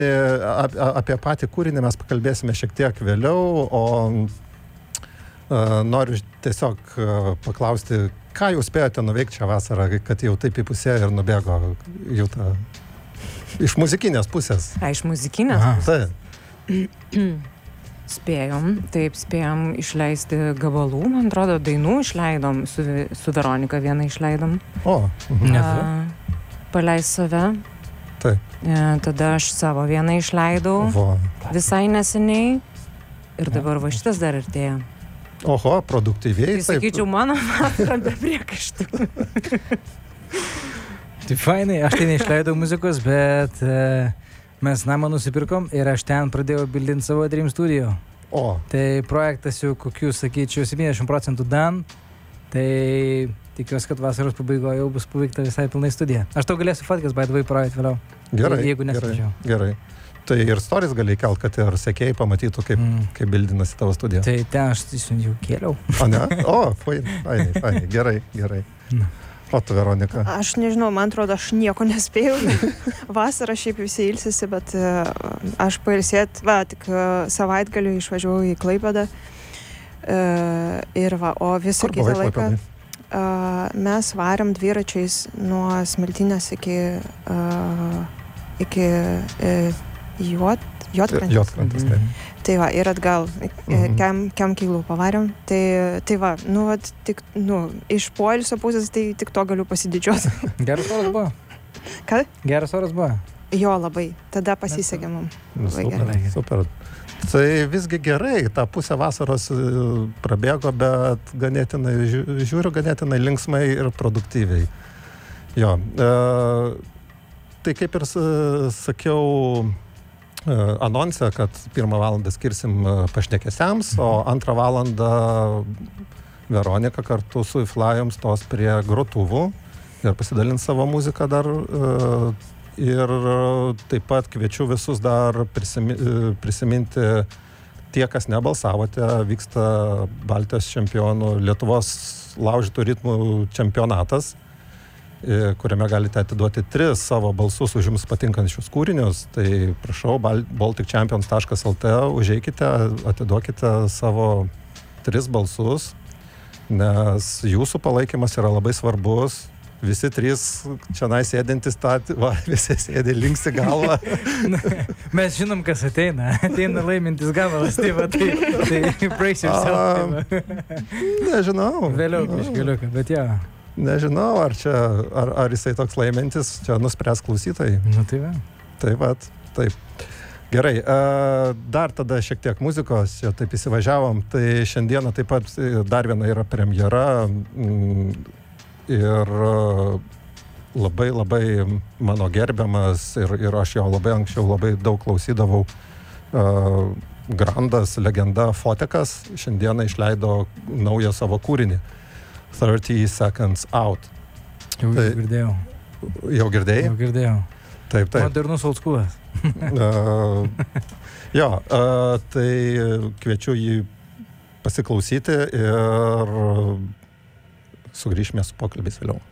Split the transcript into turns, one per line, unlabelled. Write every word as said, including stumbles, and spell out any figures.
apie patį kūrinį mes pakalbėsime šiek tiek vėliau, o uh, noriu tiesiog uh, paklausti, ką jūs spėjote nuveikti šią vasarą, kad jau taip įpusėjo ir nubėgo jau tą iš muzikinės pusės.
A, iš muzikinės?
Taip.
Spėjom, taip, spėjom išleisti gabalų, man atrodo, dainų išleidom, su, su Veronika vieną išleidom.
O,
mhm. A, Paleis save.
Taip.
Tada aš savo vieną išleidau
Vo.
visai neseniai ir dabar va šitas dar artėja.
Oho, produktyviai.
Tai sakyčiau, mano vasara be priekaištų.
Tai fainai, aš tai neišleidau muzikos, bet e, mes namą nusipirkom ir aš ten pradėjau bildinti savo Dream Studio.
O.
Tai projektas jau kokių, sakyčiau, septyniasdešimt procentų dan. Tai tikiuosi, kad vasaros pabaigoje jau bus paveikta visai pilnai studija. Aš tau galėsiu fotkas, by the way, projektą vėliau.
Gerai,
jeigu
gerai, gerai. Tai ir stories gali kelt, kad ir sekėjai pamatytų, kaip, mm. kaip bildinasi tavo studija.
Tai ten aš jau kėliau.
O ne? O, fainai, fainai, fainai. Gerai, gerai. O tu, Veronika?
Aš nežinau, man atrodo, aš nieko nespėjau. Vasarą šiaip visi ilsisi, bet uh, aš pailsėt, va, tik uh, savaitgaliu išvažiavau į Klaipėdą. Uh, ir va, o visą kitą laiką uh, mes varėm dviračiais nuo Smiltynės iki, uh, iki uh, Juot, Juotkrantės.
Juotkrantės, taip.
Tai va, ir atgal, mm-hmm. kem, kem kilų pavarėm. Tai, tai va, nu, va, tik, nu, iš poilsio pusės, tai tik to galiu pasididžiuoti.
Geras oras buvo?
Ką?
Geras oras buvo?
Jo, labai. Tada pasisekė mums.
Super, super. Tai visgi gerai, tą pusę vasaros prabėgo, bet ganėtinai, žiūriu, ganėtinai linksmai ir produktyviai. Jo. E, tai kaip ir sakiau anonse, kad pirmą valandą skirsim pašnekesiams, o antrą valandą Veronika kartu su Iflajom stos prie grotuvų ir pasidalins savo muziką dar. Ir taip pat kviečiu visus dar prisimi, prisiminti tie, kas nebalsavote, vyksta Baltijos čempionų Lietuvos laužytų ritmų čempionatas, kuriame galite atiduoti tris savo balsus už jums patinkančius kūrinius. Tai prašau, baltic champions taškas el tė, užeikite, atiduokite savo tris balsus, nes jūsų palaikymas yra labai svarbus. Visi trys čionai sėdintys, va, visi sėdi linksi galvą.
Mes žinom, kas ateina. Ateina laimintis gabalas, tai va, tai, tai brace yourself.
Nežinau.
Vėliau kažkeliuką, bet jo.
Nežinau, ar čia, ar, ar jisai toks laimintis, čia nuspręs klausytojai.
Nu tai va.
Taip pat, taip. Gerai, dar tada šiek tiek muzikos, jau taip įsivažiavom, tai šiandieną taip pat dar viena yra premjera. Ir labai, labai mano gerbiamas ir, ir aš jo labai anksčiau labai daug klausydavau uh, grandas, legenda Fotekas šiandieną išleido naują savo kūrinį thirty seconds out.
Jau tai, girdėjau.
Jau girdėjai?
Jau girdėjau.
Taip, taip.
Modernus old schoolas.
uh, jo, uh, tai kviečiu jį pasiklausyti ir sugrįšime su pokalbis vėliau.